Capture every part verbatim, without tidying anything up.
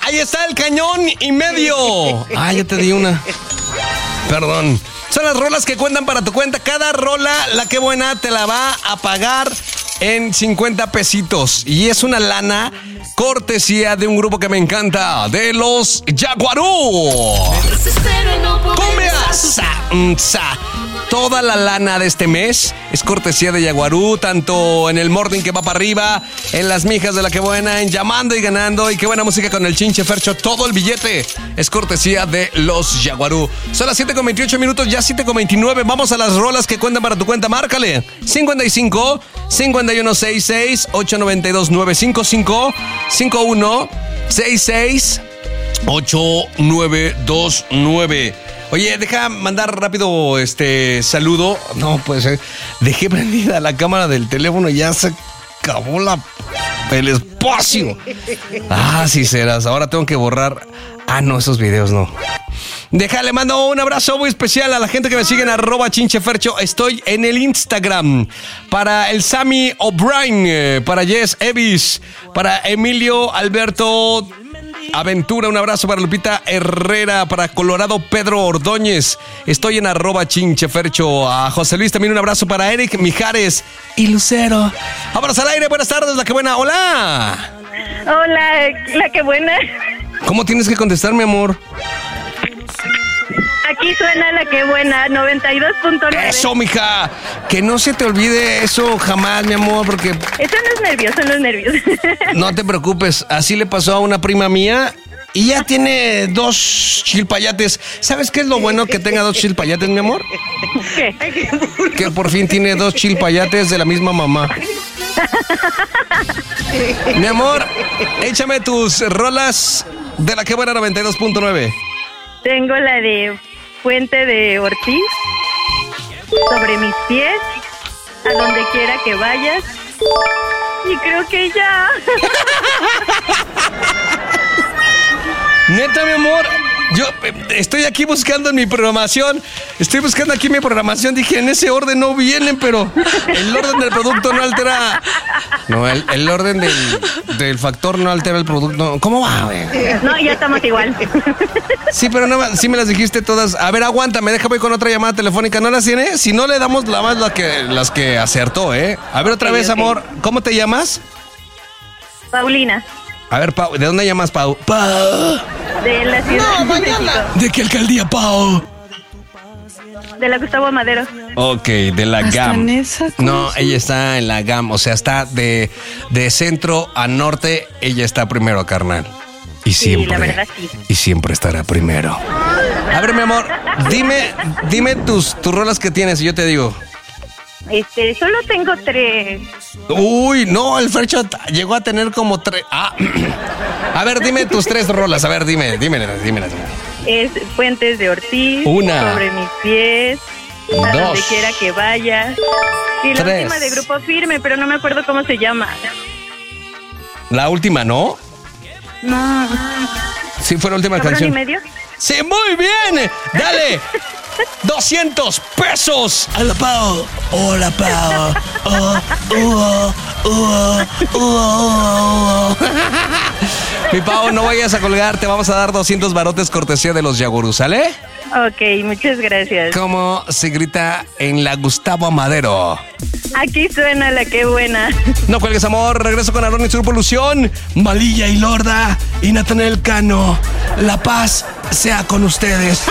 ahí está el cañón y medio. Ah, ya te di una. Perdón. Son las rolas que cuentan para tu cuenta. Cada rola, la que buena, te la va a pagar en cincuenta pesitos. Y es una lana cortesía de un grupo que me encanta, de los Yaguarú. Cumbia sa, sa. Toda la lana de este mes es cortesía de Yaguarú, tanto en el morning que va para arriba, en las mijas de la que buena, en llamando y ganando, y qué buena música con el Chinche Fercho. Todo el billete es cortesía de los Yaguarú. Son las siete con veintiocho minutos, ya siete con veintinueve. Vamos a las rolas que cuentan para tu cuenta. Márcale cincuenta y cinco, cincuenta y uno sesenta y seis, ochocientos noventa y dos, novecientos cincuenta y cinco, cincuenta y uno sesenta y seis, ochenta y nueve veintinueve. Oye, deja mandar rápido este saludo. No, pues eh, dejé prendida la cámara del teléfono y ya se acabó la, el espacio. Ah, sí serás. Ahora tengo que borrar. Ah, no, esos videos no. Deja, le mando un abrazo muy especial a la gente que me sigue en arroba chinchefercho. Estoy en el Instagram. Para el Sammy O'Brien, eh, para Jess Evis, para Emilio Alberto Aventura, un abrazo para Lupita Herrera, para Colorado Pedro Ordóñez. Estoy en arroba chinchefercho. A José Luis también un abrazo para Eric Mijares y Lucero. Vámonos al aire, buenas tardes, la que buena. Hola. Hola, la que buena. ¿Cómo tienes que contestar, mi amor? Aquí suena la que buena, noventa y dos punto nueve. Eso, mija. Que no se te olvide eso jamás, mi amor, porque... Eso no es nervios, son los nervios. No te preocupes, así le pasó a una prima mía y ya tiene dos chilpayates. ¿Sabes qué es lo bueno que tenga dos chilpayates, mi amor? ¿Qué? Que por fin tiene dos chilpayates de la misma mamá. Mi amor, échame tus rolas de la que buena noventa y dos punto nueve. Tengo la de Puente de Ortiz, Sobre mis pies, A donde quiera que vayas, y creo que ya. Neta, mi amor, yo estoy aquí buscando en mi programación. Estoy buscando aquí mi programación. Dije, en ese orden no vienen, pero el orden del producto no altera. No, el, el orden del, del factor no altera el producto. ¿Cómo va, güey? No, ya estamos igual. Sí, pero no, sí me las dijiste todas. A ver, aguántame, déjame con otra llamada telefónica. ¿No las tiene? Si no, le damos la más la que, las que acertó, ¿eh? A ver, otra okay, vez, okay. Amor. ¿Cómo te llamas? Paulina. A ver, Pau, ¿de dónde llamas, Pau? Pau. De la ciudad no, de México. ¿De qué alcaldía, Pau? De la Gustavo Madero. Ok, de la G A M. No, ella está en la G A M, o sea, está de, de centro a norte, ella está primero, carnal. Y siempre, sí, la verdad, sí. Y siempre estará primero. A ver, mi amor, dime, dime tus, tus rolas que tienes y yo te digo. Este, solo tengo tres. Uy, no, el Fercho llegó a tener como tres. Ah. A ver, dime tus tres rolas. A ver, dime, dímelas, dímelas. Es Puentes de Ortiz. Una. Sobre mis pies. A Dos. donde quiera que vayas. Y la Tres. última de Grupo Firme, pero no me acuerdo cómo se llama. La última, ¿no? No. Sí, fue la última ¿Cabrón canción. y medio? Sí, muy bien. Dale. doscientos pesos a la Pau. Hola, Pau. Oh, oh, oh, oh, oh. Mi Pau, no vayas a colgar. Te vamos a dar doscientos barotes cortesía de los Yaguarú, ¿sale? Ok, muchas gracias. ¿Cómo se grita en la Gustavo Madero? Aquí suena la que buena. No cuelgues, amor. Regreso con Aaron y su Polución, Malilla y Lorda y Natanael Cano. La paz sea con ustedes.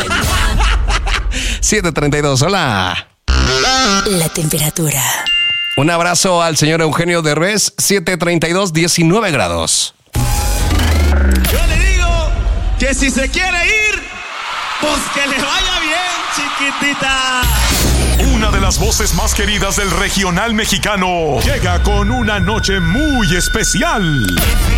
siete treinta y dos, hola. La temperatura. Un abrazo al señor Eugenio Derbez, siete treinta y dos, diecinueve grados. Yo le digo que si se quiere ir, pues que le vaya bien, chiquitita. Una de las voces más queridas del regional mexicano llega con una noche muy especial.